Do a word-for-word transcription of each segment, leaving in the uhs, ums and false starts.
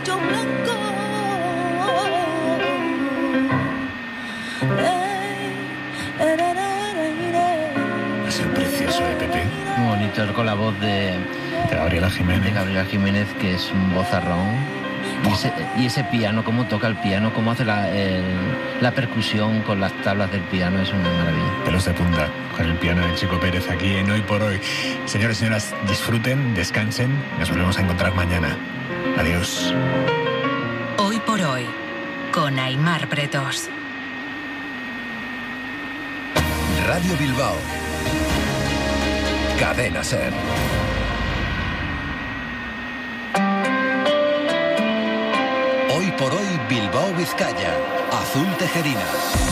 caballo blanco. Ha sido precioso, ¿eh, Pepe? Muy bonito, con la voz de, de Gabriela Jiménez. De Gabriela Jiménez, que es un vozarrón. Y ese, y ese piano, cómo toca el piano, cómo hace la, el, la percusión con las tablas del piano, es una maravilla. Pelos de punta con el piano de Chico Pérez aquí en Hoy por Hoy. Señores y señoras, disfruten, descansen. Nos volvemos a encontrar mañana. Adiós. Hoy por Hoy, con Aimar Bretos. Radio Bilbao. Cadena SER. Hoy por Hoy, Bilbao, Vizcaya. Azul Tejerina.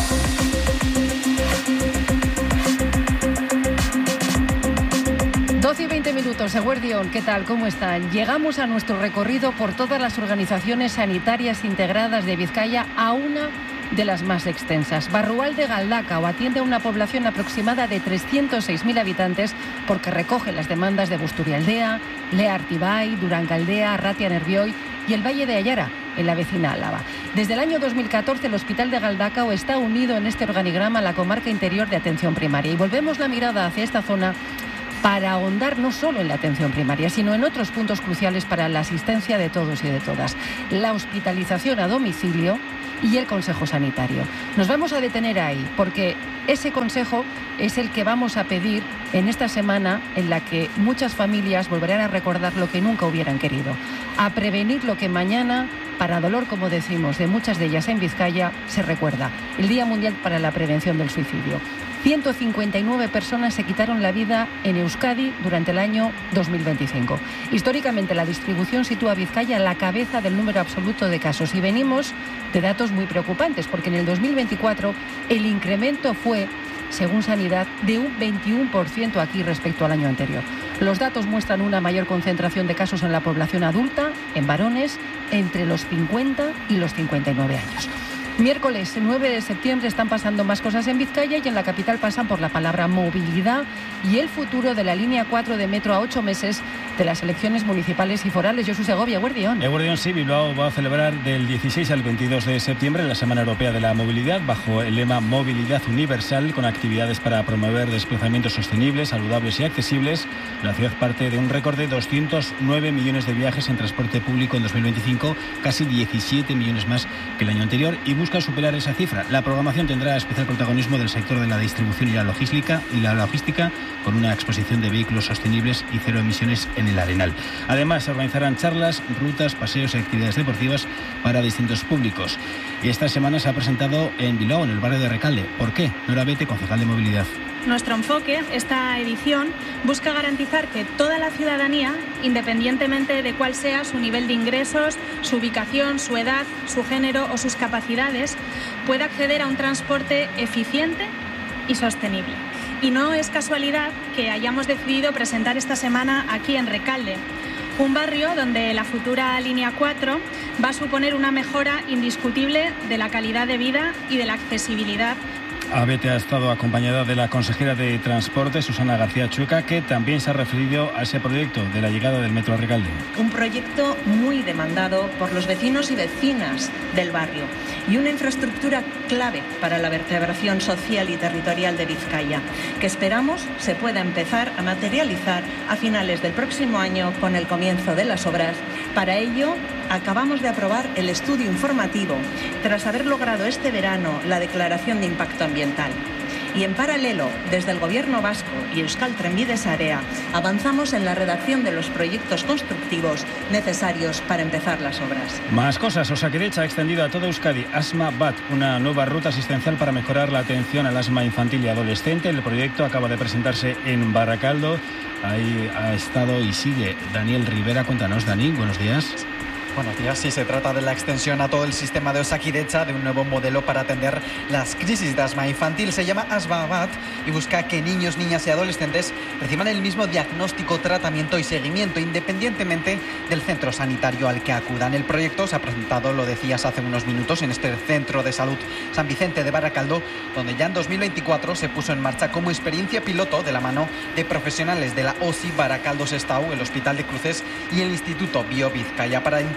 doce y veinte minutos, Eguerdión, ¿qué tal? ¿Cómo están? Llegamos a nuestro recorrido por todas las organizaciones sanitarias integradas de Vizcaya, a una de las más extensas. Barrual de Galdakao atiende a una población aproximada de trescientos seis mil habitantes porque recoge las demandas de Busturialdea, Lea Artibay, Durangaldea, Arratia Nervioi y el Valle de Ayara, en la vecina Álava. Desde el año dos mil catorce, el Hospital de Galdakao está unido en este organigrama a la comarca interior de atención primaria. Y volvemos la mirada hacia esta zona para ahondar no solo en la atención primaria, sino en otros puntos cruciales para la asistencia de todos y de todas. La hospitalización a domicilio y el consejo sanitario. Nos vamos a detener ahí, porque ese consejo es el que vamos a pedir en esta semana en la que muchas familias volverán a recordar lo que nunca hubieran querido, a prevenir lo que mañana, para dolor, como decimos, de muchas de ellas en Vizcaya, se recuerda, el Día Mundial para la Prevención del Suicidio. ciento cincuenta y nueve personas se quitaron la vida en Euskadi durante el año dos mil veinticinco. Históricamente, la distribución sitúa a Vizcaya a la cabeza del número absoluto de casos y venimos de datos muy preocupantes, porque en el dos mil veinticuatro el incremento fue, según Sanidad, de un veintiuno por ciento aquí respecto al año anterior. Los datos muestran una mayor concentración de casos en la población adulta, en varones, entre los cincuenta y los cincuenta y nueve años. Miércoles nueve de septiembre están pasando más cosas en Vizcaya y en la capital pasan por la palabra movilidad y el futuro de la línea cuatro de metro a ocho meses de las elecciones municipales y forales. Josu Segovia, Eguerdión. Eguerdión, sí, Bilbao va a celebrar del dieciséis al veintidós de septiembre la Semana Europea de la Movilidad bajo el lema Movilidad Universal, con actividades para promover desplazamientos sostenibles, saludables y accesibles. La ciudad parte de un récord de doscientos nueve millones de viajes en transporte público en dos mil veinticinco, casi diecisiete millones más que el año anterior, y busca superar esa cifra. La programación tendrá especial protagonismo del sector de la distribución y la logística, y la logística con una exposición de vehículos sostenibles y cero emisiones en el Arenal. Además, se organizarán charlas, rutas, paseos y actividades deportivas para distintos públicos. Y esta semana se ha presentado en Bilbao, en el barrio de Recalde. ¿Por qué? Nora Bete, concejal de Movilidad. Nuestro enfoque, esta edición, busca garantizar que toda la ciudadanía, independientemente de cuál sea su nivel de ingresos, su ubicación, su edad, su género o sus capacidades, pueda acceder a un transporte eficiente y sostenible. Y no es casualidad que hayamos decidido presentar esta semana aquí en Recalde, un barrio donde la futura línea cuatro va a suponer una mejora indiscutible de la calidad de vida y de la accesibilidad. Abete ha estado acompañada de la consejera de Transporte, Susana García Chueca, que también se ha referido a ese proyecto de la llegada del metro a Recalde. Un proyecto muy demandado por los vecinos y vecinas del barrio y una infraestructura clave para la vertebración social y territorial de Vizcaya, que esperamos se pueda empezar a materializar a finales del próximo año con el comienzo de las obras. Para ello, acabamos de aprobar el estudio informativo tras haber logrado este verano la declaración de impacto ambiental. Y en paralelo, desde el Gobierno vasco y Euskal Trenbide Sarea, avanzamos en la redacción de los proyectos constructivos necesarios para empezar las obras. Más cosas. Osakidetza ha extendido a toda Euskadi Asma Bat, una nueva ruta asistencial para mejorar la atención al asma infantil y adolescente. El proyecto acaba de presentarse en Baracaldo. Ahí ha estado y sigue Daniel Rivera. Cuéntanos, Dani, buenos días. Buenos días. Sí, se trata de la extensión a todo el sistema de Osakidetza de un nuevo modelo para atender las crisis de asma infantil. Se llama Asma Bat y busca que niños, niñas y adolescentes reciban el mismo diagnóstico, tratamiento y seguimiento, independientemente del centro sanitario al que acudan. El proyecto se ha presentado, lo decías hace unos minutos, en este Centro de Salud San Vicente de Baracaldo, donde ya en dos mil veinticuatro se puso en marcha como experiencia piloto de la mano de profesionales de la O S I Baracaldo Sestao, el Hospital de Cruces y el Instituto Bio Vizcaya, para intentar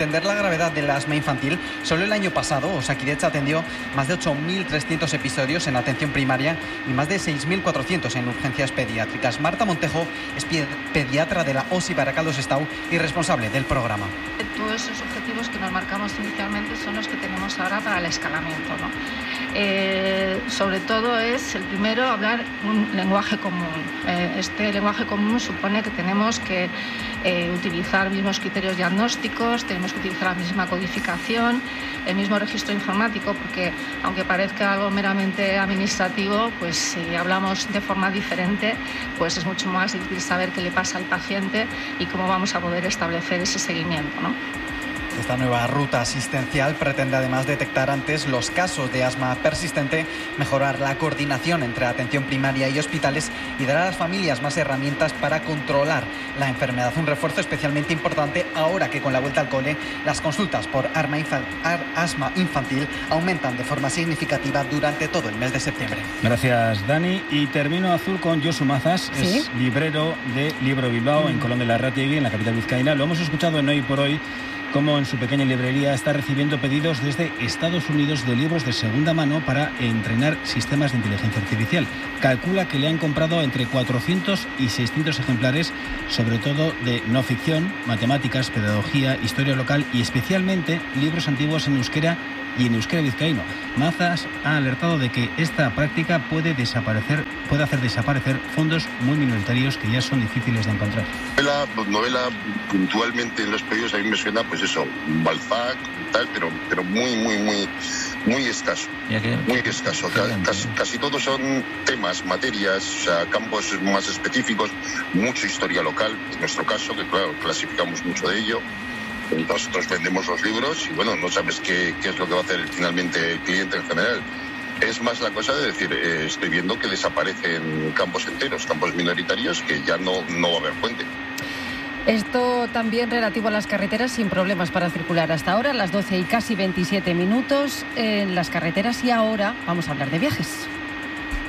entender la gravedad del asma infantil, solo el año pasado Osakidetza atendió más de ocho mil trescientos episodios en atención primaria y más de seis mil cuatrocientos en urgencias pediátricas. Marta Montejo es pediatra de la O S I Barakaldo-Sestao y responsable del programa. Todos esos objetivos que nos marcamos inicialmente son los que tenemos ahora para el escalamiento, ¿no? Eh, sobre todo es, el primero, hablar un lenguaje común. Eh, este lenguaje común supone que tenemos que eh, utilizar los mismos criterios diagnósticos, tenemos que utilizar la misma codificación, el mismo registro informático, porque aunque parezca algo meramente administrativo, pues si hablamos de forma diferente, pues es mucho más difícil saber qué le pasa al paciente y cómo vamos a poder establecer ese seguimiento, ¿no? Esta nueva ruta asistencial pretende además detectar antes los casos de asma persistente, mejorar la coordinación entre atención primaria y hospitales y dar a las familias más herramientas para controlar la enfermedad. Un refuerzo especialmente importante ahora que con la vuelta al cole las consultas por asma infantil aumentan de forma significativa durante todo el mes de septiembre. Gracias, Dani. Y termino, Azul, con Josu Mazas, ¿Sí? Es librero de Libro Bilbao mm. en Colón de la Rategui, en la capital vizcaína. Lo hemos escuchado en Hoy por Hoy, como en su pequeña librería está recibiendo pedidos desde Estados Unidos de libros de segunda mano para entrenar sistemas de inteligencia artificial. Calcula que le han comprado entre cuatrocientos y seiscientos ejemplares, sobre todo de no ficción, matemáticas, pedagogía, historia local y especialmente libros antiguos en euskera y en euskera vizcaíno. Mazas ha alertado de que esta práctica puede desaparecer, puede hacer desaparecer fondos muy minoritarios que ya son difíciles de encontrar. La novela puntualmente en los pedidos a mí me suena, pues eso, Balzac, tal, pero, pero muy, muy, muy, muy escaso. Muy escaso. Casi, casi todos son temas, materias, o sea, campos más específicos, mucha historia local, en nuestro caso, que claro, clasificamos mucho de ello. Nosotros vendemos los libros y bueno, no sabes qué, qué es lo que va a hacer finalmente el cliente en general. Es más la cosa de decir, eh, estoy viendo que desaparecen campos enteros, campos minoritarios, que ya no, no va a haber puente. Esto también relativo a las carreteras sin problemas para circular hasta ahora, las doce y casi veintisiete minutos en las carreteras, y ahora vamos a hablar de viajes.